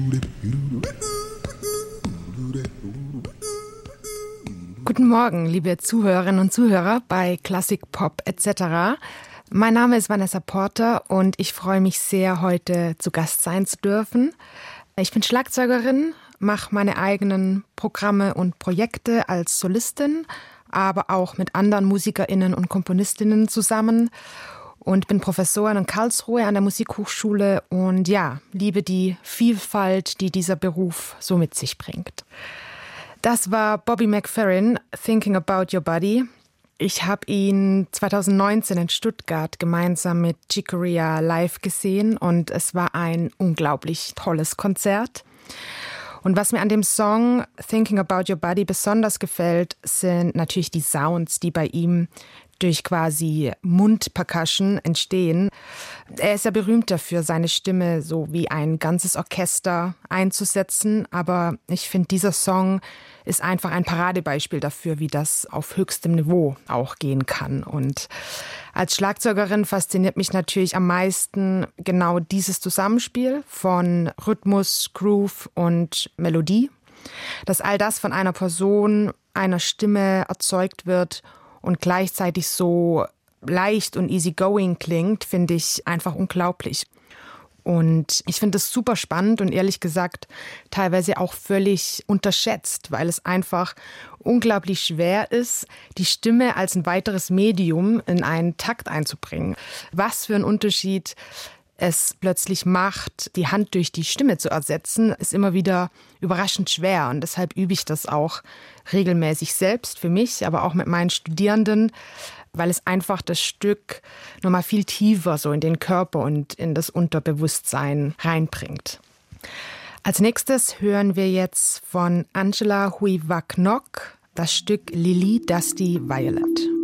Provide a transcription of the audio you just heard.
Guten Morgen, liebe Zuhörerinnen und Zuhörer bei Klassik Pop etc. Mein Name ist Vanessa Porter und ich freue mich sehr, heute zu Gast sein zu dürfen. Ich bin Schlagzeugerin, mache meine eigenen Programme und Projekte als Solistin, aber auch mit anderen MusikerInnen und KomponistInnen zusammen und bin Professorin in Karlsruhe an der Musikhochschule und ja, liebe die Vielfalt, die dieser Beruf so mit sich bringt. Das war Bobby McFerrin, Thinking About Your Body. Ich habe ihn 2019 in Stuttgart gemeinsam mit Chick Corea live gesehen und es war ein unglaublich tolles Konzert. Und was mir an dem Song Thinking About Your Body besonders gefällt, sind natürlich die Sounds, die bei ihm durch quasi Mundpercussion entstehen. Er ist ja berühmt dafür, seine Stimme so wie ein ganzes Orchester einzusetzen. Aber ich finde, dieser Song ist einfach ein Paradebeispiel dafür, wie das auf höchstem Niveau auch gehen kann. Und als Schlagzeugerin fasziniert mich natürlich am meisten genau dieses Zusammenspiel von Rhythmus, Groove und Melodie. Dass all das von einer Person, einer Stimme erzeugt wird und gleichzeitig so leicht und easygoing klingt, finde ich einfach unglaublich. Und ich finde es super spannend und ehrlich gesagt teilweise auch völlig unterschätzt, weil es einfach unglaublich schwer ist, die Stimme als ein weiteres Medium in einen Takt einzubringen. Was für ein Unterschied es plötzlich macht, die Hand durch die Stimme zu ersetzen, ist immer wieder überraschend schwer. Und deshalb übe ich das auch regelmäßig selbst für mich, aber auch mit meinen Studierenden, weil es einfach das Stück nochmal viel tiefer so in den Körper und in das Unterbewusstsein reinbringt. Als nächstes hören wir jetzt von Angela Hui Wak Nok das Stück Lily Dusty Violet.